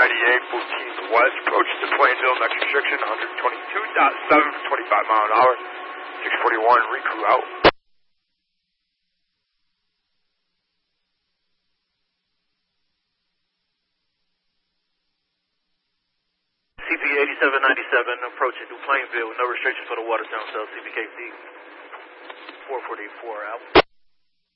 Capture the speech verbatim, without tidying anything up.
ninety-eight, fourteenth West, approach to Plainville, next restriction, one twenty-two point seven for twenty-five mile an hour, six forty-one, recrew out. C P eighty-seven ninety-seven, approaching New Plainville, no restrictions for the Watertown South, C P K C four forty-four out.